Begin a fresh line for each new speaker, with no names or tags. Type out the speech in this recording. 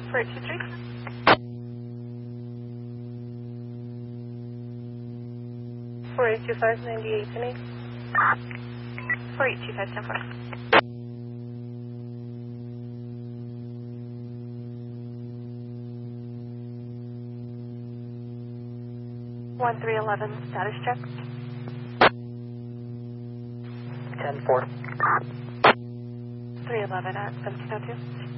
4823. 4825, 98, and 8. 4825, 10 4. One 311 status check.
10-4.
311 at 1702.